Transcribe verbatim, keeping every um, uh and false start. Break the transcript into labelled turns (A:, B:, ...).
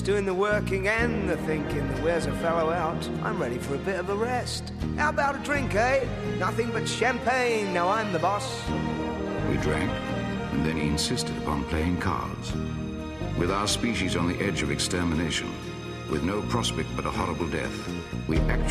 A: boss doing the working and the thinking that wears a fellow out. I'm ready for a bit of a rest. How about a drink, eh? Nothing but champagne, now I'm the boss.
B: We drank, and then he insisted upon playing cards. With our species on the edge of extermination, with no prospect but a horrible death, we actually